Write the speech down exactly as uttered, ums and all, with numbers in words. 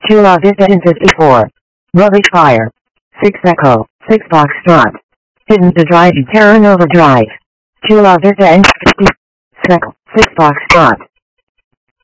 Chula Vista in fifty-four. Rubbish Fire. six Echo. six Foxtrot. Hidden to Drive Terran Overdrive. Chula Vista in fifty. Second. six Foxtrot.